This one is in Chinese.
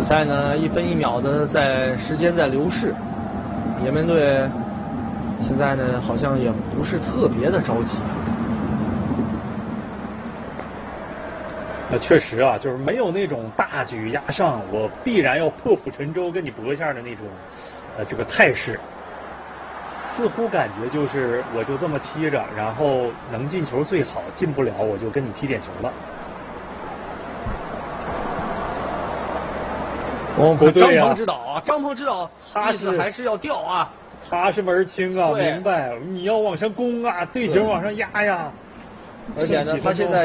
赛呢一分一秒的时间在流逝，也门队现在呢好像也不是特别的着急。 确实啊，就是没有那种大举压上，我必然要破釜沉舟跟你搏一下的那种，这个态势。似乎感觉就是我就这么踢着，然后能进球最好，进不了我就跟你踢点球了。 我们张鹏指导啊，张鹏指导意思还是要吊啊， 他是门清啊，明白？你要往上攻啊，队形往上压呀。 而且呢，他现在。